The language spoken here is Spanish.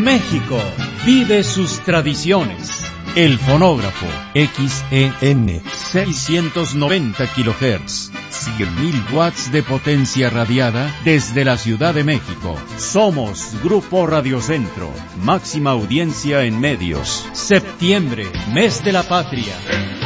México vive sus tradiciones. El fonógrafo XEN 690 kHz, 100.000 watts de potencia radiada desde la Ciudad de México. Somos Grupo Radiocentro, máxima audiencia en medios. Septiembre, mes de la patria.